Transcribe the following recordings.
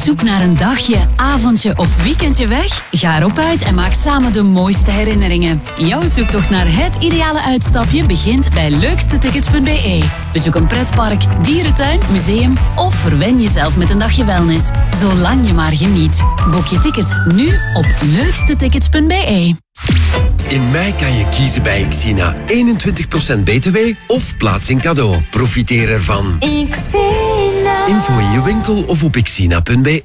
zoek naar een dagje, avondje of weekendje weg? Ga erop uit en maak samen de mooiste herinneringen. Jouw zoektocht naar het ideale uitstapje begint bij leukstetickets.be. Bezoek een pretpark, dierentuin, museum of verwen jezelf met een dagje wellness. Zolang je maar geniet. Boek je tickets nu op leukstetickets.be. In mei kan je kiezen bij Xina. 21% btw of plaatsing cadeau. Profiteer ervan. Xina. Info in je winkel of op xina.be.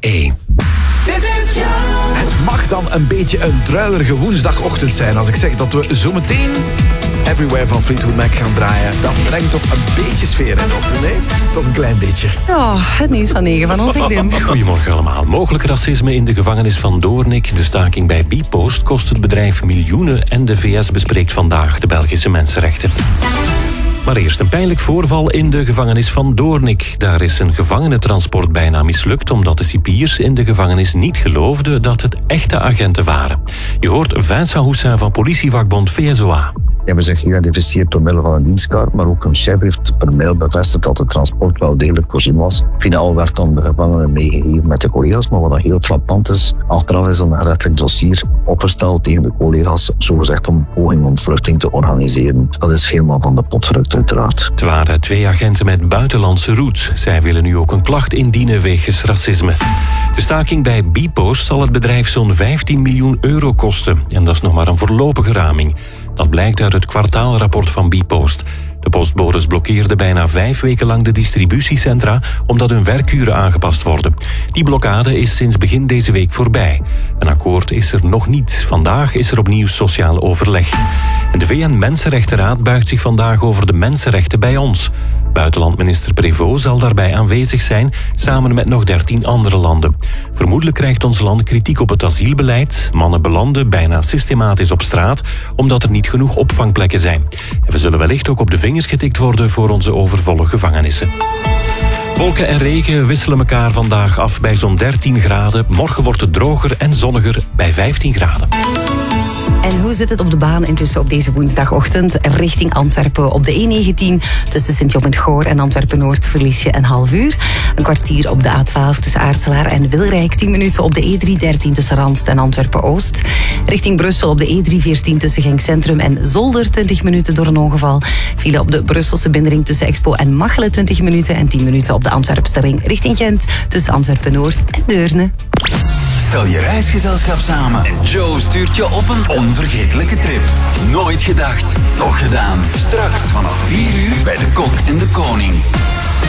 Het mag dan een beetje een druilerige woensdagochtend zijn als ik zeg dat we zometeen Everywhere van Fleetwood Mac gaan draaien. Dat brengt toch een beetje sfeer in de ochtend, nee? Toch een klein beetje. Oh, het nieuws van 9 van ons, Grim. Goedemorgen allemaal. Mogelijk racisme in de gevangenis van Doornik. De staking bij Bpost kost het bedrijf miljoenen en de VS bespreekt vandaag de Belgische mensenrechten. Maar eerst een pijnlijk voorval in de gevangenis van Doornik. Daar is een gevangenentransport bijna mislukt omdat de cipiers in de gevangenis niet geloofden dat het echte agenten waren. Je hoort Vincent Houssin van politievakbond VSOA. Die hebben zich geïdentificeerd door middel van een dienstkaart, maar ook een chef heeft per mail bevestigd dat het transport wel degelijk voorzien was. Finaal werd dan de gevangenen meegegeven met de collega's, maar wat dan heel frappant is, achteraf is een rechtelijk dossier opgesteld tegen de collega's, zogezegd om poging ontvluchting te organiseren. Dat is helemaal van de pot gerukt uiteraard. Het waren 2 agenten met buitenlandse roots. Zij willen nu ook een klacht indienen wegens racisme. De staking bij Bpost zal het bedrijf zo'n 15 miljoen euro kosten. En dat is nog maar een voorlopige raming. Dat blijkt uit het kwartaalrapport van Bpost. De postbodes blokkeerden bijna 5 weken lang de distributiecentra omdat hun werkuren aangepast worden. Die blokkade is sinds begin deze week voorbij. Een akkoord is er nog niet. Vandaag is er opnieuw sociaal overleg. En de VN-Mensenrechtenraad buigt zich vandaag over de mensenrechten bij ons. Buitenlandminister Prévost zal daarbij aanwezig zijn, samen met nog 13 andere landen. Vermoedelijk krijgt ons land kritiek op het asielbeleid. Mannen belanden bijna systematisch op straat, omdat er niet genoeg opvangplekken zijn. En we zullen wellicht ook op de vingers getikt worden voor onze overvolle gevangenissen. Wolken en regen wisselen elkaar vandaag af bij zo'n 13 graden. Morgen wordt het droger en zonniger bij 15 graden. En hoe zit het op de baan intussen op deze woensdagochtend? Richting Antwerpen op de E19 tussen Sint-Job-en-Goor en Antwerpen-Noord verlies je een half uur. Een kwartier op de A12 tussen Aartselaar en Wilrijk. 10 minuten op de E313 tussen Randst en Antwerpen-Oost. Richting Brussel op de E314 tussen Genk Centrum en Zolder. 20 minuten door een ongeval. File op de Brusselse binnenring tussen Expo en Machelen 20 minuten. En 10 minuten op de Antwerpse ring richting Gent tussen Antwerpen-Noord en Deurne. Stel je reisgezelschap samen en Joe stuurt je op een onvergetelijke trip. Nooit gedacht, toch gedaan. Straks vanaf 4 uur bij de Kok en de Koning.